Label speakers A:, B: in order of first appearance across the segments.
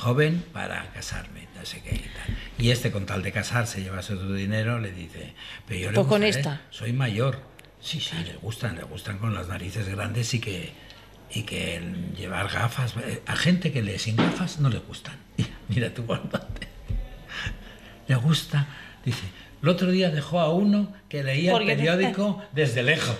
A: joven para casarme, no sé qué y tal. Y este, con tal de casarse, llevarse tu dinero, le dice, pero yo le
B: Pues con
A: gustaré,
B: esta.
A: soy mayor. Sí, le gustan con las narices grandes y que llevar gafas. A gente que lee sin gafas no le gustan. Mira tú cuando le gusta, dice, el otro día dejó a uno que leía el periódico desde lejos.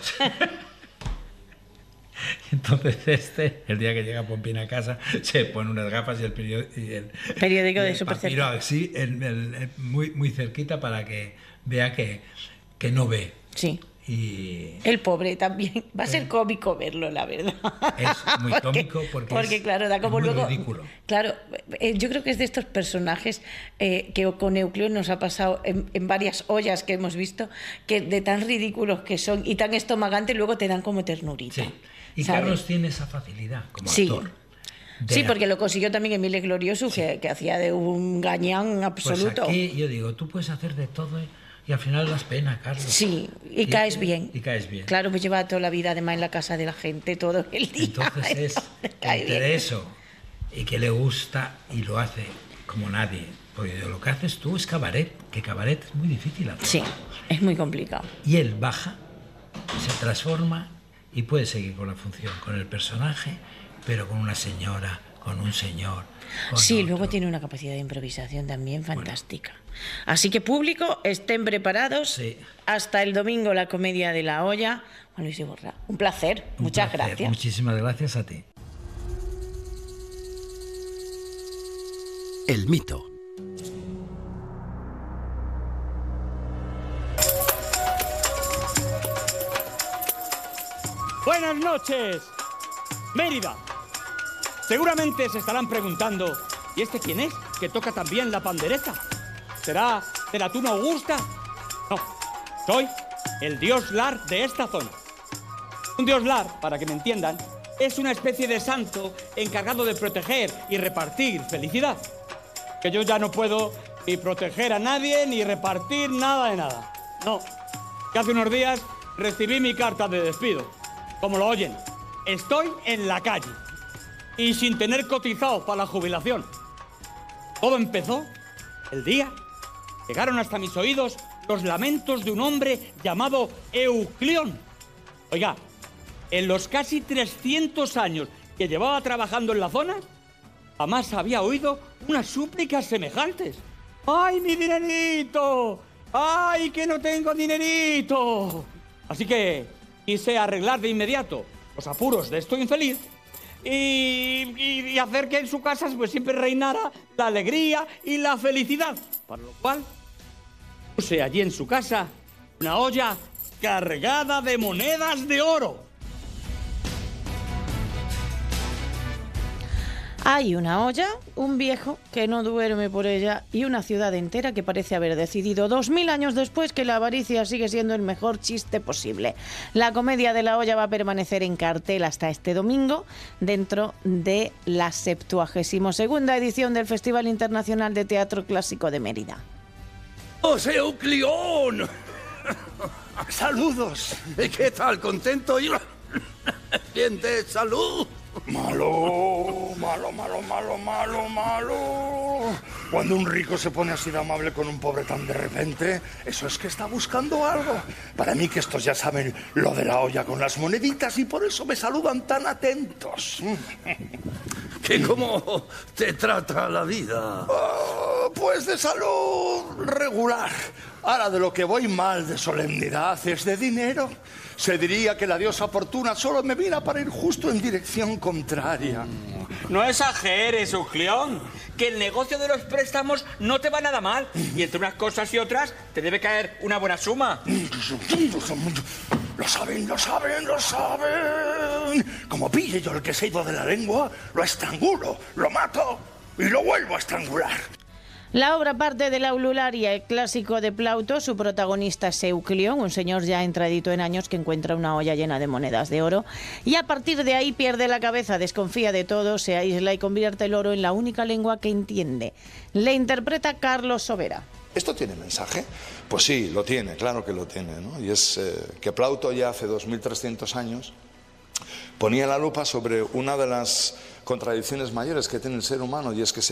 A: Entonces el día que llega Pompín a casa, se pone unas gafas y el
B: periódico de súper
A: cerca. Así, muy cerquita para que vea que no ve.
B: Sí.
A: Y
B: el pobre también. Va a ser cómico verlo, la verdad.
A: Es muy cómico porque
B: claro, da como
A: es muy
B: luego
A: ridículo.
B: Claro, yo creo que es de estos personajes que con Euclión nos ha pasado en varias ollas que hemos visto, que de tan ridículos que son y tan estomagantes, luego te dan como ternurita.
A: Sí. Y
B: ¿sabes?
A: Carlos tiene esa facilidad como actor.
B: Sí, porque lo consiguió también Emile Glorioso, que hacía de un gañán absoluto.
A: Pues aquí yo digo, tú puedes hacer de todo y al final das pena, Carlos.
B: Sí, y caes bien.
A: Y caes bien.
B: Claro, pues lleva toda la vida además en la casa de la gente, todo el día.
A: Entonces entre eso y que le gusta y lo hace como nadie. Porque lo que haces tú es cabaret, que cabaret es muy difícil hacer.
B: Sí, es muy complicado.
A: Y él baja, se transforma y puede seguir con la función, con el personaje, pero con una señora, con un señor.
B: Sí, otro. Luego tiene una capacidad de improvisación también fantástica. Bueno. Así que público, estén preparados.
A: Sí.
B: Hasta el domingo la comedia de La Olla. Juan Luis Iborra, un placer. Muchas gracias.
A: Muchísimas gracias a ti.
C: El mito.
D: Buenas noches, Mérida. Seguramente se estarán preguntando, ¿y este quién es? Que toca también la pandereta. ¿Será de la Tuna Augusta? No, soy el dios Lar de esta zona. Un dios Lar, para que me entiendan, es una especie de santo encargado de proteger y repartir felicidad. Que yo ya no puedo ni proteger a nadie ni repartir nada de nada. No, que hace unos días recibí mi carta de despido. Como lo oyen, estoy en la calle y sin tener cotizado para la jubilación. Todo empezó el día. Llegaron hasta mis oídos los lamentos de un hombre llamado Euclión. Oiga, en los casi 300 años que llevaba trabajando en la zona, jamás había oído unas súplicas semejantes. ¡Ay, mi dinerito! ¡Ay, que no tengo dinerito! Así que quise arreglar de inmediato los apuros de este infeliz y hacer que en su casa pues siempre reinara la alegría y la felicidad. Para lo cual puse allí en su casa una olla cargada de monedas de oro.
B: Hay una olla, un viejo que no duerme por ella y una ciudad entera que parece haber decidido 2000 años después que la avaricia sigue siendo el mejor chiste posible. La comedia de La Olla va a permanecer en cartel hasta este domingo dentro de la 72ª edición del Festival Internacional de Teatro Clásico de Mérida.
E: ¡Oh, Euclión! ¡Saludos! ¿Qué tal? ¿Contento? ¿Bien de salud?
F: Malo, malo, malo, malo, malo, malo. Cuando un rico se pone así de amable con un pobre tan de repente, eso es que está buscando algo. Para mí que estos ya saben lo de la olla con las moneditas y por eso me saludan tan atentos.
E: ¿Qué cómo te trata la vida?
F: Pues de salud regular. Ahora de lo que voy mal de solemnidad es de dinero. Se diría que la diosa Fortuna solo me mira para ir justo en dirección contraria.
D: No exageres, Euclión, que el negocio de los préstamos no te va nada mal. Y entre unas cosas y otras te debe caer una buena suma.
F: Lo saben, lo saben, lo saben. Como pille yo el que se ha ido de la lengua, lo estrangulo, lo mato y lo vuelvo a estrangular.
B: La obra parte de la Aulularia, el clásico de Plauto. Su protagonista es Euclión, un señor ya entradito en años que encuentra una olla llena de monedas de oro y a partir de ahí pierde la cabeza, desconfía de todo, se aísla y convierte el oro en la única lengua que entiende. Le interpreta Carlos Sobera.
G: ¿Esto tiene mensaje? Pues sí, lo tiene, claro que lo tiene, ¿no? Y es que Plauto ya hace 2300 años ponía la lupa sobre una de las contradicciones mayores que tiene el ser humano y es que se